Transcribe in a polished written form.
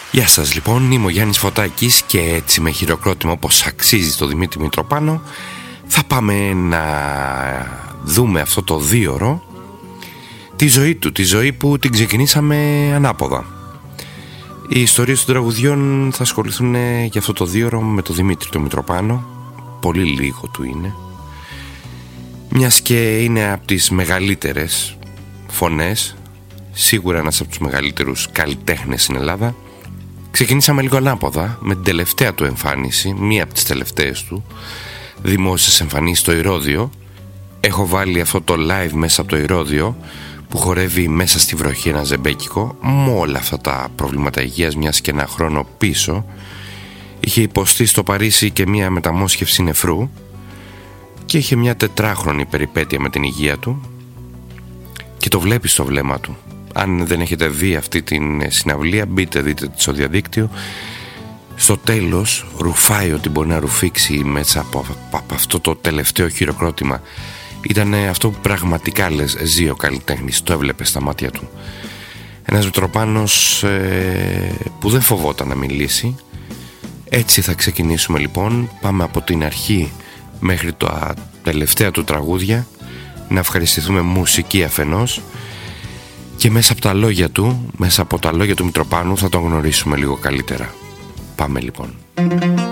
Γεια σας λοιπόν, είμαι ο Γιάννης Φωτάκης και έτσι με χειροκρότημα όπως αξίζει στο Δημήτρη Μητροπάνο θα πάμε να δούμε αυτό το 2ωρο τη ζωή του, τη ζωή που την ξεκινήσαμε ανάποδα. Οι ιστορίες των τραγουδιών θα ασχοληθούν για αυτό το 2ωρο με το Δημήτρη το Μητροπάνο. Πολύ λίγο του είναι, μιας και είναι από τις μεγαλύτερες φωνές, σίγουρα ένας από τους μεγαλύτερους καλλιτέχνες στην Ελλάδα. Ξεκινήσαμε λίγο ανάποδα με την τελευταία του εμφάνιση, μία από τις τελευταίες του δημόσιες εμφανίσεις στο Ηρώδειο. Έχω βάλει αυτό το live μέσα από το Ηρώδειο που χορεύει μέσα στη βροχή ένα ζεμπέκικο με όλα αυτά τα προβλήματα υγείας, μιας και ένα χρόνο πίσω είχε υποστεί στο Παρίσι και μια μεταμόσχευση νεφρού και είχε μια 4χρονη περιπέτεια με την υγεία του και το βλέπει στο βλέμμα του. Αν δεν έχετε δει αυτή την συναυλία, μπείτε δείτε στο διαδίκτυο. Στο τέλος ρουφάει ότι μπορεί να ρουφήξει μέσα από αυτό το τελευταίο χειροκρότημα. Ήταν αυτό που πραγματικά λες ζει ο καλλιτέχνης, το έβλεπε στα μάτια του. Ένας Μητροπάνος που δεν φοβόταν να μιλήσει. Έτσι θα ξεκινήσουμε λοιπόν. Πάμε από την αρχή μέχρι τα τελευταία του τραγούδια, να ευχαριστηθούμε μουσική αφενός και μέσα από τα λόγια του, μέσα από τα λόγια του Μητροπάνου θα τον γνωρίσουμε λίγο καλύτερα. Πάμε λοιπόν.